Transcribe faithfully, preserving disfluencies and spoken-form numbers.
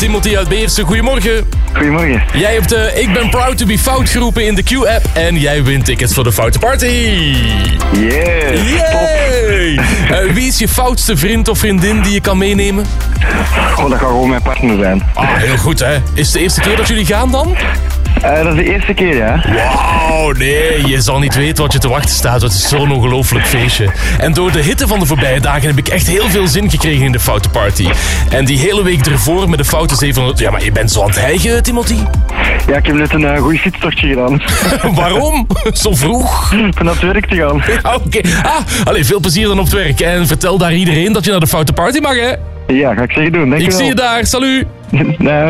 Timothy uit Beersen, goedemorgen. Goedemorgen. Jij hebt de Ik ben proud to be fout geroepen in de Q-app en jij wint tickets voor de Foute Party. Yes. Yay! Uh, wie is je foutste vriend of vriendin die je kan meenemen? Oh, dat gaat gewoon mijn partner zijn. Ah, heel goed hè. Is het de eerste keer dat jullie gaan dan? Uh, dat is de eerste keer, ja. Wauw, nee, je zal niet weten wat je te wachten staat. Het is zo'n ongelooflijk feestje. En door de hitte van de voorbije dagen heb ik echt heel veel zin gekregen in de Foute Party. En die hele week ervoor met de Foute zevenhonderd... Ja, maar je bent zo aan het hijgen, Timothy? Ja, ik heb net een uh, goed fietstochtje gedaan. Waarom? Zo vroeg? Ik ben naar het werk te gaan. Ja, oké. Okay. Ah, allee, veel plezier dan op het werk. En vertel daar iedereen dat je naar de Foute Party mag, hè? Ja, ga ik zeker doen. Denk ik je zie je daar. Salut! Nee.